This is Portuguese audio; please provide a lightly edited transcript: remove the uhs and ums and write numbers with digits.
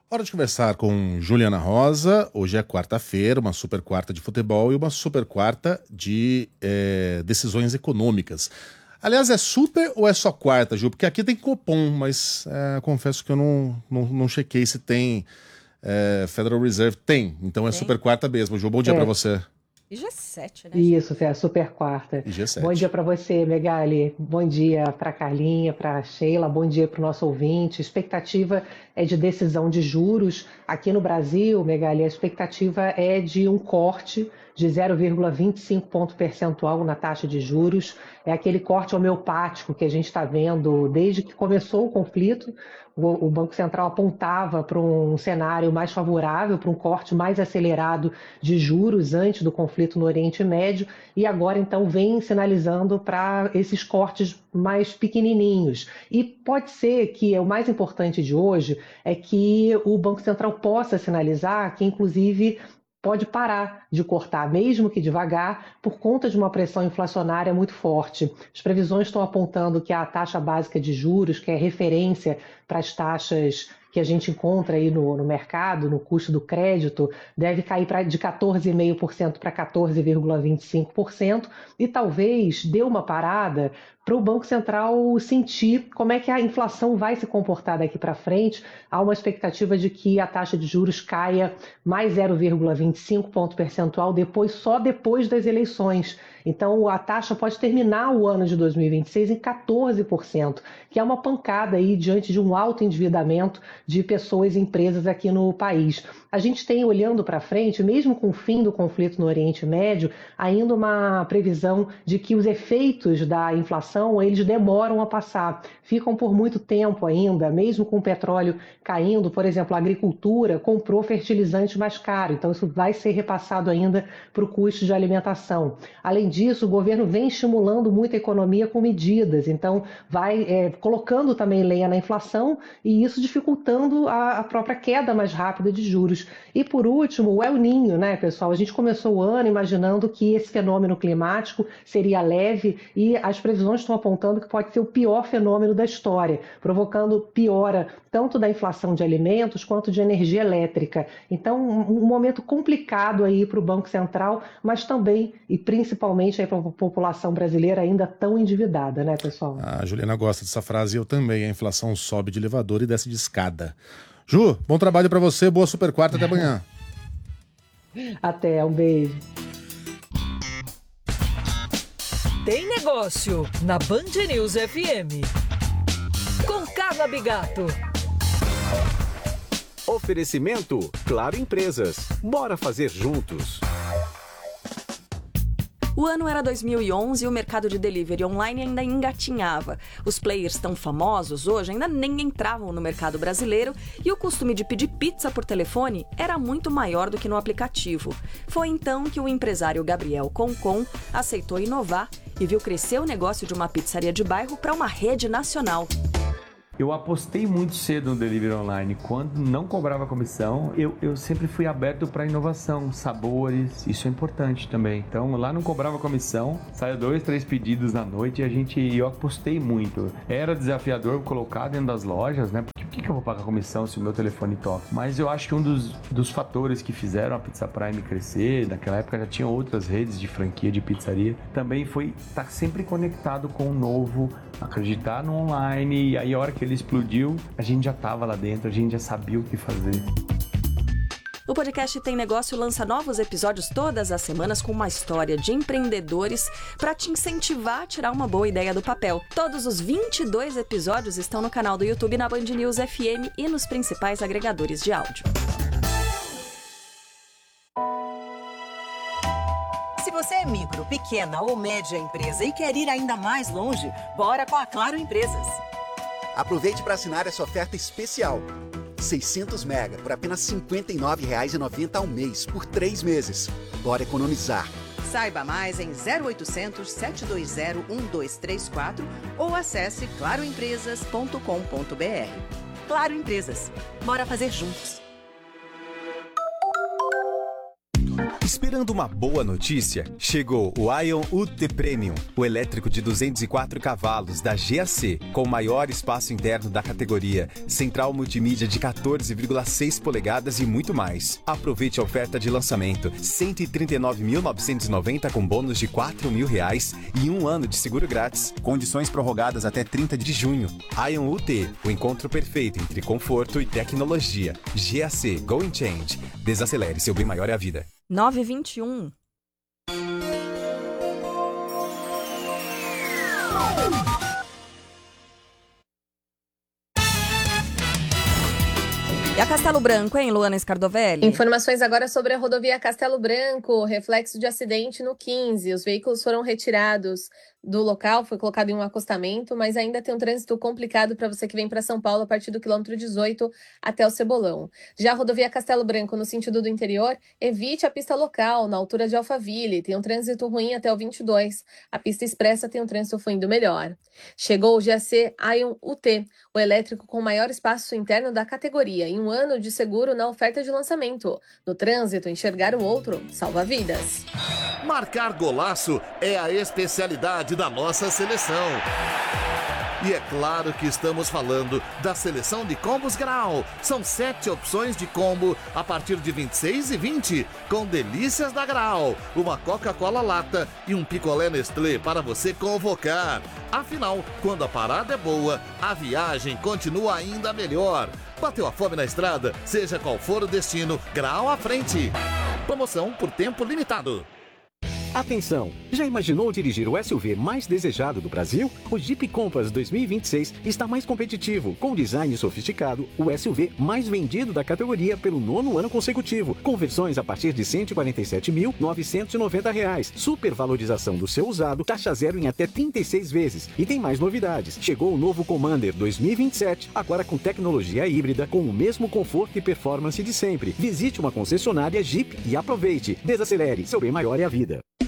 Hora de conversar com Juliana Rosa. Hoje é quarta-feira, uma super quarta de futebol e uma super quarta de decisões econômicas. Aliás, é super ou é só quarta, Ju? Porque aqui tem Copom, mas confesso que eu não chequei se tem Federal Reserve. Tem, então é super quarta mesmo. Ju, bom dia pra você. E G7, né? Isso, é a super quarta. E G7. Bom dia para você, Megali. Bom dia para Carlinha, para Sheila. Bom dia para o nosso ouvinte. Expectativa é de decisão de juros. Aqui no Brasil, Megali, a expectativa é de um corte de 0,25 ponto percentual na taxa de juros. É aquele corte homeopático que a gente está vendo desde que começou o conflito. O Banco Central apontava para um cenário mais favorável, para um corte mais acelerado de juros antes do conflito no Oriente Médio, e agora então vem sinalizando para esses cortes mais pequenininhos. E pode ser que o mais importante de hoje é que o Banco Central possa sinalizar que, inclusive, pode parar de cortar, mesmo que devagar, por conta de uma pressão inflacionária muito forte. As previsões estão apontando que a taxa básica de juros, que é referência para as taxas que a gente encontra aí no mercado, no custo do crédito, deve cair de 14,5% para 14,25%, e talvez dê uma parada para o Banco Central sentir como é que a inflação vai se comportar daqui para frente. Há uma expectativa de que a taxa de juros caia mais 0,25 ponto percentual só depois das eleições. Então, a taxa pode terminar o ano de 2026 em 14%, que é uma pancada aí diante de um alto endividamento de pessoas e empresas aqui no país. A gente tem, olhando para frente, mesmo com o fim do conflito no Oriente Médio, ainda uma previsão de que os efeitos da inflação, eles demoram a passar, ficam por muito tempo ainda, mesmo com o petróleo caindo. Por exemplo, a agricultura comprou fertilizante mais caro, então isso vai ser repassado ainda para o custo de alimentação. Além disso, o governo vem estimulando muito a economia com medidas, então vai colocando também lenha na inflação, e isso dificultando a própria queda mais rápida de juros. E por último, o El Niño, né, pessoal? A gente começou o ano imaginando que esse fenômeno climático seria leve, e as previsões estão apontando que pode ser o pior fenômeno da história, provocando piora tanto da inflação de alimentos quanto de energia elétrica. Então, um momento complicado aí para o Banco Central, mas também e principalmente para a população brasileira ainda tão endividada, né, pessoal? A Juliana gosta dessa frase, eu também. A inflação sobe de elevador e desce de escada. Ju, bom trabalho para você, boa super quarta, até amanhã. Até, um beijo. Tem negócio na Band News FM. Com Carla Bigato. Oferecimento Claro Empresas. Bora fazer juntos. O ano era 2011 e o mercado de delivery online ainda engatinhava. Os players tão famosos hoje ainda nem entravam no mercado brasileiro e o costume de pedir pizza por telefone era muito maior do que no aplicativo. Foi então que o empresário Gabriel Concon aceitou inovar e viu crescer o negócio de uma pizzaria de bairro para uma rede nacional. Eu apostei muito cedo no delivery online. Quando não cobrava comissão, eu sempre fui aberto para inovação, sabores, isso é importante também. Então lá não cobrava comissão, saia 2, 3 pedidos na noite e eu apostei muito. Era desafiador colocar dentro das lojas, né? Por que eu vou pagar comissão se o meu telefone toca? Mas eu acho que um dos fatores que fizeram a Pizza Prime crescer, naquela época já tinha outras redes de franquia de pizzaria, também foi estar sempre conectado com o novo, acreditar no online, e aí a hora que ele explodiu, a gente já estava lá dentro, a gente já sabia o que fazer. O podcast Tem Negócio lança novos episódios todas as semanas com uma história de empreendedores para te incentivar a tirar uma boa ideia do papel. Todos os 22 episódios estão no canal do YouTube, na Band News FM e nos principais agregadores de áudio. Se você é micro, pequena ou média empresa e quer ir ainda mais longe, bora com a Claro Empresas. Aproveite para assinar essa oferta especial. 600 mega por apenas R$ 59,90 ao mês, por 3 meses. Bora economizar. Saiba mais em 0800 720 1234 ou acesse claroempresas.com.br. Claro Empresas. Bora fazer juntos. Esperando uma boa notícia? Chegou o Ion UT Premium, o elétrico de 204 cavalos da GAC, com o maior espaço interno da categoria, central multimídia de 14,6 polegadas e muito mais. Aproveite a oferta de lançamento, R$ 139.990 com bônus de R$ 4.000 e 1 ano de seguro grátis. Condições prorrogadas até 30 de junho. Ion UT, o encontro perfeito entre conforto e tecnologia. GAC Going Change. Desacelere, seu bem maior é a vida. 9h21. E a Castelo Branco, hein, Luana Scardovelli? Informações agora sobre a rodovia Castelo Branco, reflexo de acidente no 15. Os veículos foram retirados do local, foi colocado em um acostamento, mas ainda tem um trânsito complicado para você que vem para São Paulo a partir do quilômetro 18 até o Cebolão. Já a rodovia Castelo Branco, no sentido do interior, evite a pista local, na altura de Alphaville, tem um trânsito ruim até o 22. A pista expressa tem um trânsito fluindo melhor. Chegou o GAC Ion UT, o elétrico com maior espaço interno da categoria, em um ano de seguro na oferta de lançamento. No trânsito, enxergar o outro salva vidas. Marcar golaço é a especialidade da nossa seleção. E é claro que estamos falando da seleção de combos Grau. São 7 opções de combo a partir de 26,20, com delícias da Grau, uma Coca-Cola lata e um picolé Nestlé para você convocar. Afinal, quando a parada é boa, a viagem continua ainda melhor. Bateu a fome na estrada? Seja qual for o destino, Grau à frente. Promoção por tempo limitado. Atenção! Já imaginou dirigir o SUV mais desejado do Brasil? O Jeep Compass 2026 está mais competitivo, com design sofisticado, o SUV mais vendido da categoria pelo 9º ano consecutivo, com versões a partir de R$ 147.990, supervalorização do seu usado, taxa zero em até 36 vezes. E tem mais novidades. Chegou o novo Commander 2027, agora com tecnologia híbrida, com o mesmo conforto e performance de sempre. Visite uma concessionária Jeep e aproveite. Desacelere, seu bem maior é a vida.